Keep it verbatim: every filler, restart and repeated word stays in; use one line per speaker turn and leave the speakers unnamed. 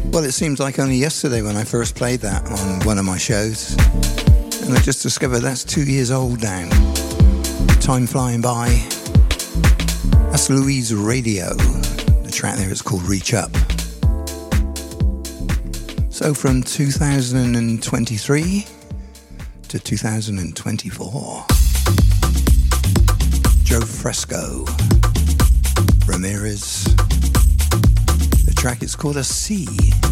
Well, it seems like only yesterday when I first played that on one of my shows. And I just discovered that's two years old now. Time flying by. That's Louise Radio. The track there is called Reach Up. So from two thousand twenty-three to two thousand twenty-four. Joe Fresco. Ramirez. The track is called A Sea.